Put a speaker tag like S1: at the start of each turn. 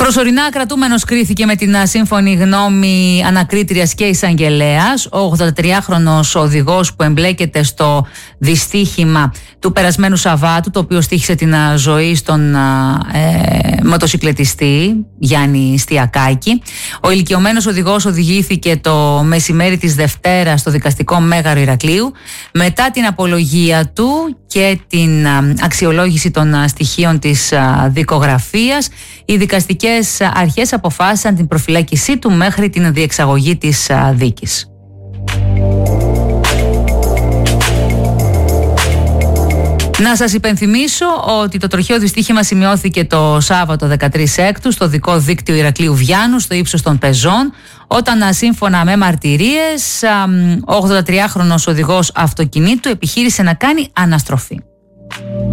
S1: Προσωρινά κρατούμενος κρίθηκε με την σύμφωνη γνώμη ανακρίτριας και εισαγγελέας ο 83χρονος οδηγός που εμπλέκεται στο δυστύχημα του περασμένου Σαββάτου, το οποίο στοίχισε την ζωή στον μοτοσυκλετιστή Γιάννη Στιακάκη. Ο ηλικιωμένος οδηγός οδηγήθηκε το μεσημέρι της Δευτέρας στο δικαστικό Μέγαρο Ηρακλείου. Μετά την απολογία του και την αξιολόγηση των στοιχείων της δικογραφίας, οι δικαστικές αρχές αποφάσισαν την προφυλάκησή του μέχρι την διεξαγωγή της δίκης. Να σας υπενθυμίσω ότι το τροχαίο δυστύχημα σημειώθηκε το Σάββατο 13 Έκτου στο δικό δίκτυο Ηρακλείου Βιάννου, στο ύψος των πεζών, όταν σύμφωνα με μαρτυρίες ο 83χρονος οδηγός αυτοκινήτου επιχείρησε να κάνει αναστροφή.